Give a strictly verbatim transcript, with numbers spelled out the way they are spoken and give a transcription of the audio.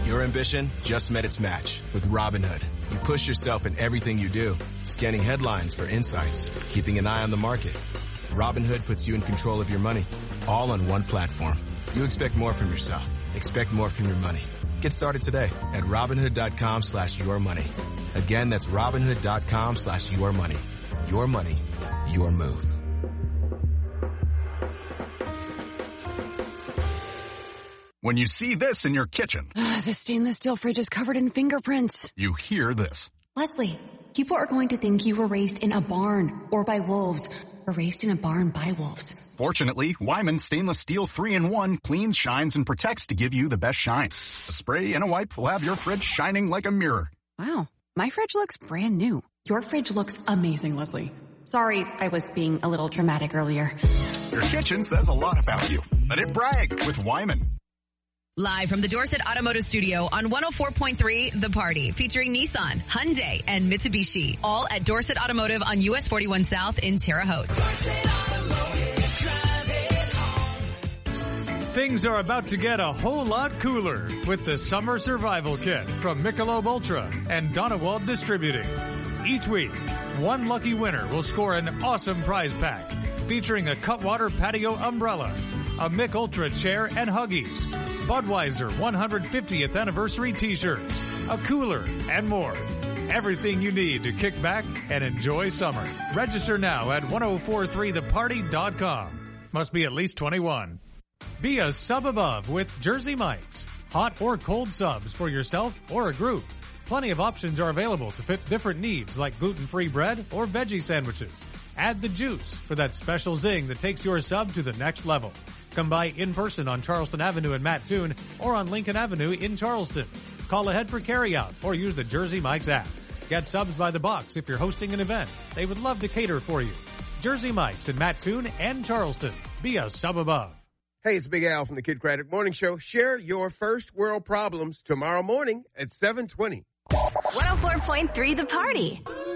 Your ambition just met its match with Robinhood. You push yourself in everything you do, scanning headlines for insights, keeping an eye on the market. Robinhood puts you in control of your money, all on one platform. You expect more from yourself. Expect more from your money. Get started today at Robinhood.com slash your money. Again, that's Robinhood.com slash your money. Your money, your move. When you see this in your kitchen, the stainless steel fridge is covered in fingerprints. You hear this. Leslie, people are going to think you were raised in a barn or by wolves or raised in a barn by wolves. Fortunately, Wyman Stainless Steel three in one cleans, shines, and protects to give you the best shine. A spray and a wipe will have your fridge shining like a mirror. Wow, my fridge looks brand new. Your fridge looks amazing, Leslie. Sorry, I was being a little dramatic earlier. Your kitchen says a lot about you. Let it brag with Wyman. Live from the Dorset Automotive Studio on one oh four point three The Party, featuring Nissan, Hyundai, and Mitsubishi, all at Dorset Automotive on U S forty-one South in Terre Haute. Things are about to get a whole lot cooler with the Summer Survival Kit from Michelob Ultra and Donewald Distributing. Each week, one lucky winner will score an awesome prize pack featuring a Cutwater patio umbrella, a Mick Ultra chair and Huggies, Budweiser one hundred fiftieth anniversary t-shirts, a cooler, and more. Everything you need to kick back and enjoy summer. Register now at ten forty-three the party dot com. Must be at least twenty-one. Be a sub above with Jersey Mike's. Hot or cold subs for yourself or a group. Plenty of options are available to fit different needs like gluten-free bread or veggie sandwiches. Add the juice for that special zing that takes your sub to the next level. Come by in person on Charleston Avenue in Mattoon or on Lincoln Avenue in Charleston. Call ahead for carryout or use the Jersey Mike's app. Get subs by the box if you're hosting an event. They would love to cater for you. Jersey Mike's in Mattoon and Charleston. Be a sub above. Hey, it's Big Al from the Kid Craddock Morning Show. Share your first world problems tomorrow morning at seven twenty. one oh four point three The Party.